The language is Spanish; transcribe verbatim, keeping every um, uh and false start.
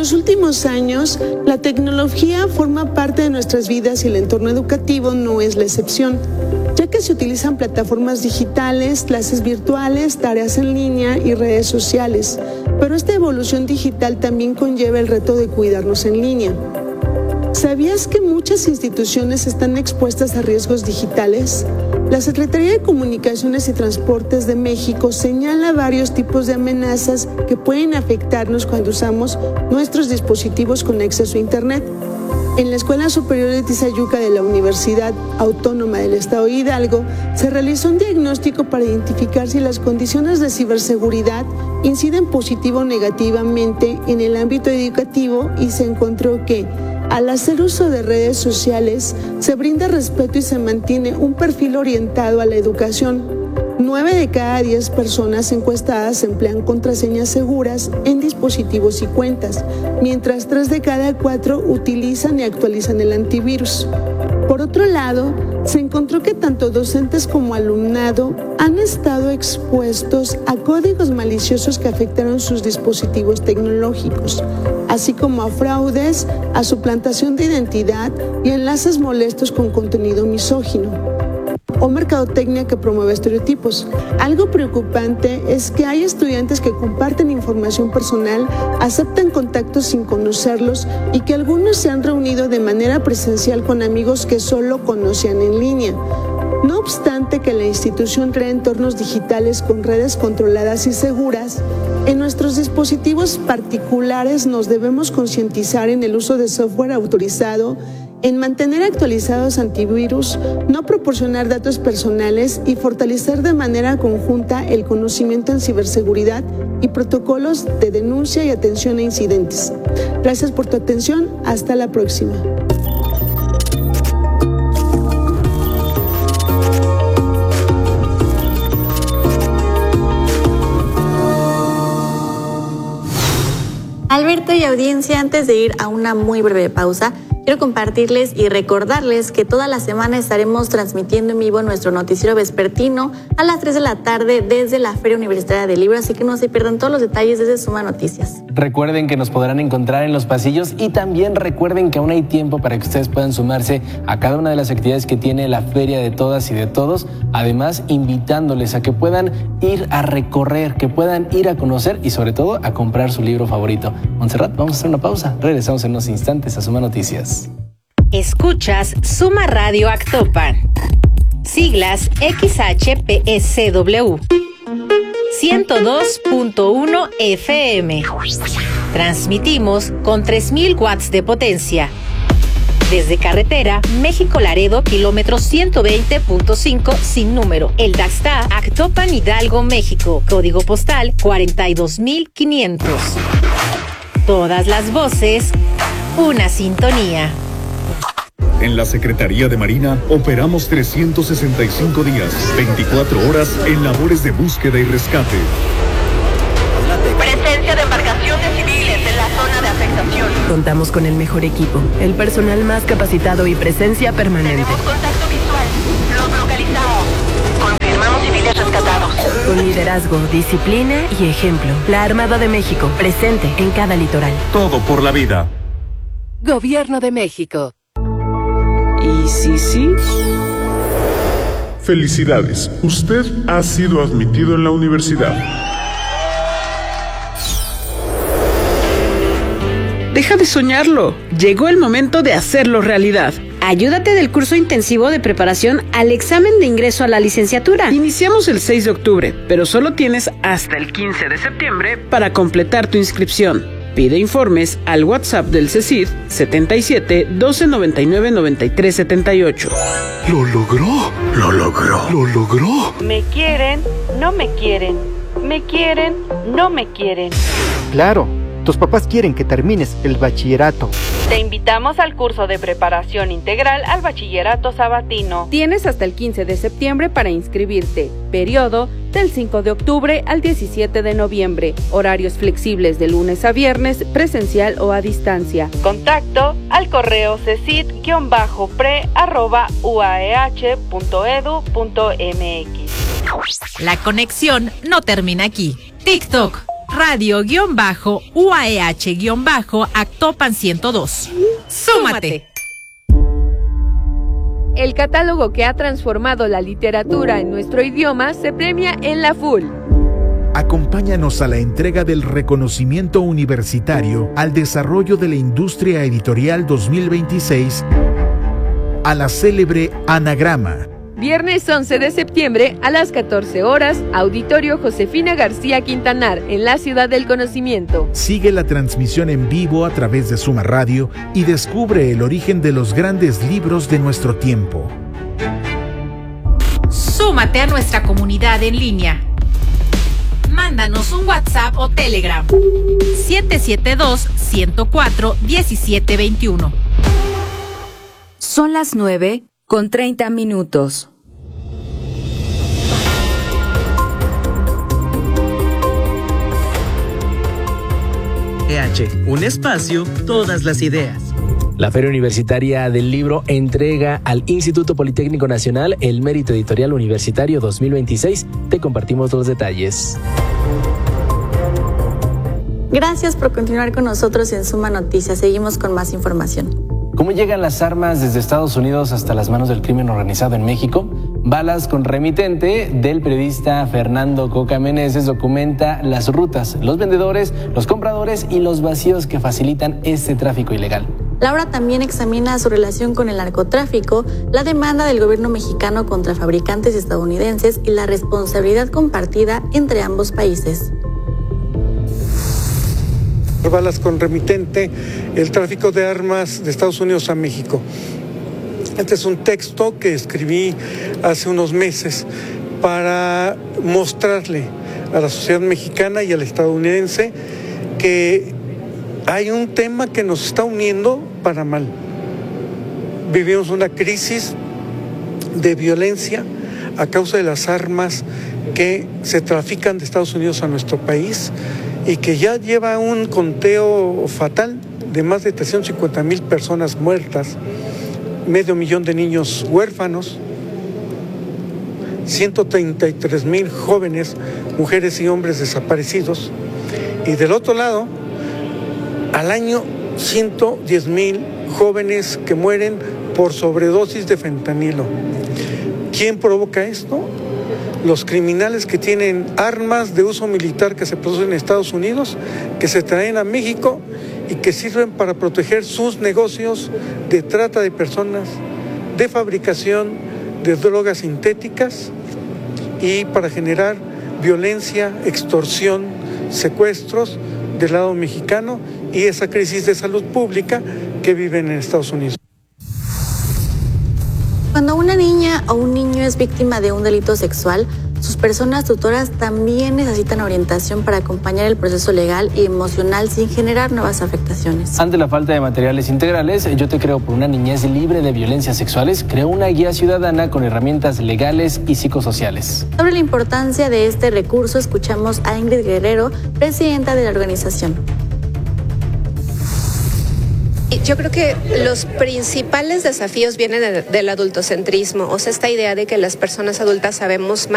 los últimos años, la tecnología forma parte de nuestras vidas y el entorno educativo no es la excepción, ya que se utilizan plataformas digitales, clases virtuales, tareas en línea y redes sociales. Pero esta evolución digital también conlleva el reto de cuidarnos en línea. ¿Sabías que muchas instituciones están expuestas a riesgos digitales? La Secretaría de Comunicaciones y Transportes de México señala varios tipos de amenazas que pueden afectarnos cuando usamos nuestros dispositivos con acceso a Internet. En la Escuela Superior de Tizayuca de la Universidad Autónoma del Estado de Hidalgo se realizó un diagnóstico para identificar si las condiciones de ciberseguridad inciden positivo o negativamente en el ámbito educativo y se encontró que al hacer uso de redes sociales, se brinda respeto y se mantiene un perfil orientado a la educación. Nueve de cada diez personas encuestadas emplean contraseñas seguras en dispositivos y cuentas, mientras tres de cada cuatro utilizan y actualizan el antivirus. Por otro lado, se encontró que tanto docentes como alumnado han estado expuestos a códigos maliciosos que afectaron sus dispositivos tecnológicos, así como a fraudes, a suplantación de identidad y enlaces molestos con contenido misógino o mercadotecnia que promueve estereotipos. Algo preocupante es que hay estudiantes que comparten información personal, aceptan contactos sin conocerlos y que algunos se han reunido de manera presencial con amigos que solo conocían en línea. No obstante que la institución crea entornos digitales con redes controladas y seguras, en nuestros dispositivos particulares nos debemos concientizar en el uso de software autorizado, en mantener actualizados antivirus, no proporcionar datos personales y fortalecer de manera conjunta el conocimiento en ciberseguridad y protocolos de denuncia y atención a incidentes. Gracias por tu atención. Hasta la próxima. Alberto y audiencia, antes de ir a una muy breve pausa, quiero compartirles y recordarles que toda la semana estaremos transmitiendo en vivo nuestro noticiero vespertino a las tres de la tarde desde la Feria Universitaria del Libro, así que no se pierdan todos los detalles desde Suma Noticias. Recuerden que nos podrán encontrar en los pasillos y también recuerden que aún hay tiempo para que ustedes puedan sumarse a cada una de las actividades que tiene la Feria de Todas y de Todos, además invitándoles a que puedan ir a recorrer, que puedan ir a conocer y sobre todo a comprar su libro favorito. Montserrat, vamos a hacer una pausa, regresamos en unos instantes a Suma Noticias. Escuchas Suma Radio Actopan, siglas X H P S W, ciento dos punto uno F M. Transmitimos con tres mil watts de potencia. Desde carretera México-Laredo, kilómetro ciento veinte punto cinco sin número. El Daxta, Actopan, Hidalgo, México. Código postal cuarenta y dos mil quinientos. Todas las voces, una sintonía. En la Secretaría de Marina operamos trescientos sesenta y cinco días, veinticuatro horas en labores de búsqueda y rescate. Presencia de embarcaciones civiles en la zona de afectación. Contamos con el mejor equipo, el personal más capacitado y presencia permanente. Tenemos contacto visual. Los localizamos. Confirmamos civiles rescatados. Con liderazgo, disciplina y ejemplo. La Armada de México, presente en cada litoral. Todo por la vida. Gobierno de México. ¿Y sí, sí? Felicidades, usted ha sido admitido en la universidad. Deja de soñarlo. Llegó el momento de hacerlo realidad. Ayúdate del curso intensivo de preparación al examen de ingreso a la licenciatura. Iniciamos el seis de octubre, pero solo tienes hasta el quince de septiembre para completar tu inscripción. Pide informes al WhatsApp del CECID setenta y siete, doce, noventa y nueve, noventa y tres, setenta y ocho. Lo logró, lo logró, lo logró. Me quieren, no me quieren. Me quieren, no me quieren. Claro, tus papás quieren que termines el bachillerato. Te invitamos al curso de preparación integral al bachillerato sabatino. Tienes hasta el quince de septiembre para inscribirte. Periodo del cinco de octubre al diecisiete de noviembre. Horarios flexibles de lunes a viernes, presencial o a distancia. Contacto al correo cesid-pre arroba uaeh punto edu punto mx. La conexión no termina aquí. TikTok, radio-U A E H-Actopan ciento dos. ¡Súmate! El catálogo que ha transformado la literatura en nuestro idioma se premia en la F U L. Acompáñanos a la entrega del reconocimiento universitario al desarrollo de la industria editorial dos mil veintiséis a la célebre Anagrama. Viernes once de septiembre a las catorce horas, Auditorio Josefina García Quintanar, en la Ciudad del Conocimiento. Sigue la transmisión en vivo a través de Suma Radio y descubre el origen de los grandes libros de nuestro tiempo. Súmate a nuestra comunidad en línea. Mándanos un WhatsApp o Telegram. siete siete dos, uno cero cuatro, uno siete dos uno. Son las nueve con treinta minutos. Un espacio, todas las ideas. La Feria Universitaria del Libro entrega al Instituto Politécnico Nacional el Mérito Editorial Universitario dos mil veintiséis. Te compartimos los detalles. Gracias por continuar con nosotros en Suma Noticias. Seguimos con más información. ¿Cómo llegan las armas desde Estados Unidos hasta las manos del crimen organizado en México? Balas con remitente del periodista Fernando Coca Meneses documenta las rutas, los vendedores, los compradores y los vacíos que facilitan este tráfico ilegal. Laura también examina su relación con el narcotráfico, la demanda del gobierno mexicano contra fabricantes estadounidenses y la responsabilidad compartida entre ambos países. Balas con remitente, el tráfico de armas de Estados Unidos a México. Este es un texto que escribí hace unos meses para mostrarle a la sociedad mexicana y al estadounidense que hay un tema que nos está uniendo para mal. Vivimos una crisis de violencia a causa de las armas que se trafican de Estados Unidos a nuestro país y que ya lleva un conteo fatal de más de trescientas cincuenta mil personas muertas, medio millón de niños huérfanos, ciento treinta y tres mil jóvenes, mujeres y hombres desaparecidos, y del otro lado, al año ciento diez mil jóvenes que mueren por sobredosis de fentanilo. ¿Quién provoca esto? Los criminales que tienen armas de uso militar que se producen en Estados Unidos, que se traen a México y que sirven para proteger sus negocios de trata de personas, de fabricación de drogas sintéticas y para generar violencia, extorsión, secuestros del lado mexicano y esa crisis de salud pública que viven en Estados Unidos. Cuando una niña o un niño es víctima de un delito sexual, sus personas tutoras también necesitan orientación para acompañar el proceso legal y emocional sin generar nuevas afectaciones. Ante la falta de materiales integrales, Yo Te Creo por una Niñez Libre de Violencias Sexuales creó una guía ciudadana con herramientas legales y psicosociales. Sobre la importancia de este recurso, escuchamos a Ingrid Guerrero, presidenta de la organización. Yo creo que los principales desafíos vienen de, del adultocentrismo, o sea, esta idea de que las personas adultas sabemos más